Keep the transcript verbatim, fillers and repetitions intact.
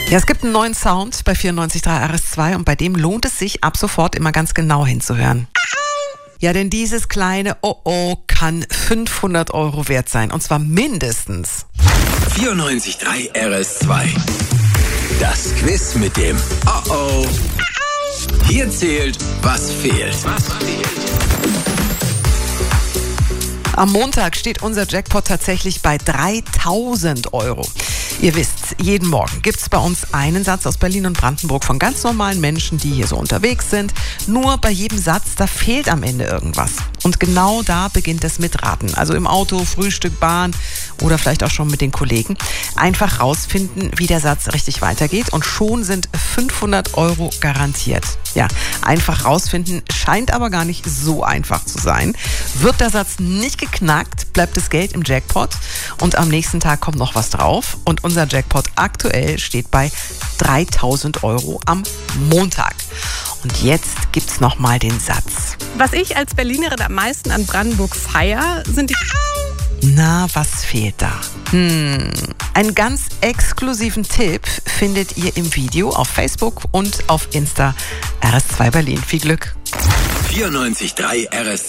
Ja, es gibt einen neuen Sound bei vierundneunzig Komma drei R S zwei und bei dem lohnt es sich ab sofort immer ganz genau hinzuhören. Ja, denn dieses kleine Oh-Oh kann fünfhundert Euro wert sein und zwar mindestens. vierundneunzig Komma drei R S zwei. Das Quiz mit dem Oh-Oh. Hier zählt, was fehlt. Was fehlt? Am Montag steht unser Jackpot tatsächlich bei dreitausend Euro. Ihr wisst, jeden Morgen gibt es bei uns einen Satz aus Berlin und Brandenburg von ganz normalen Menschen, die hier so unterwegs sind. Nur bei jedem Satz, da fehlt am Ende irgendwas. Und genau da beginnt das Mitraten. Also im Auto, Frühstück, Bahn oder vielleicht auch schon mit den Kollegen. Einfach rausfinden, wie der Satz richtig weitergeht und schon sind fünfhundert Euro garantiert. Ja, einfach rausfinden scheint aber gar nicht so einfach zu sein. Wird der Satz nicht geknackt, bleibt das Geld im Jackpot und am nächsten Tag kommt noch was drauf. Und unser Jackpot aktuell steht bei dreitausend Euro am Montag. Und jetzt gibt's noch mal den Satz. Was ich als Berlinerin am meisten an Brandenburg feiere, sind die... Na, was fehlt da? Hm, einen ganz exklusiven Tipp findet ihr im Video auf Facebook und auf Insta R S zwei Berlin. Viel Glück! vierundneunzig Komma drei R S